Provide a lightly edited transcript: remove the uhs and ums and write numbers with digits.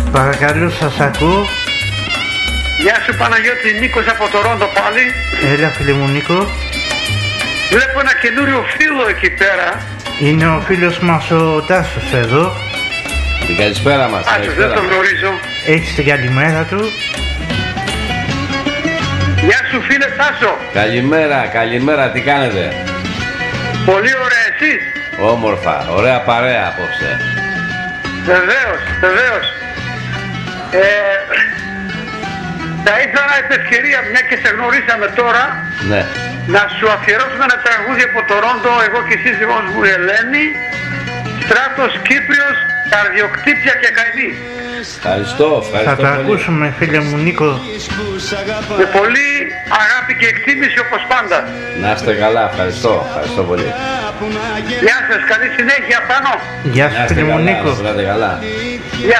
Παρακαλώ, σας ακούω. Γεια σου Παναγιώτη, Νίκος από το Ρόντο πάλι. Έλα φίλε μου Νίκο. Βλέπω ένα καινούριο φίλο εκεί πέρα. Είναι ο φίλος μας ο Τάσος εδώ. Την καλησπέρα μας. Τάσος, δεν τον γνωρίζω. Έχεις την καλημέρα του. Γεια σου φίλε Τάσο. Καλημέρα, τι κάνετε? Πολύ ωραία, εσείς? Όμορφα, ωραία παρέα απόψε. Βεβαίως. Θα ήθελα επ' ευκαιρία, μια και σε γνωρίσαμε τώρα, Ναι. να σου αφιερώσουμε ένα τραγούδι από το Ρόντο, εγώ και η σύζυγός μου η Ελένη, Στράτος Κύπριος, Καρδιοκτύπια και Καημή. Ευχαριστώ Θα το πολύ. ακούσουμε φίλε μου Νίκο. Με πολύ αγάπη και εκτίμηση όπως πάντα. Να είστε καλά, ευχαριστώ πολύ. Γεια σας, καλή συνέχεια πάνω. Γεια Να σου είστε φίλε μου καλά, Νίκο. να είστε καλά. Γεια.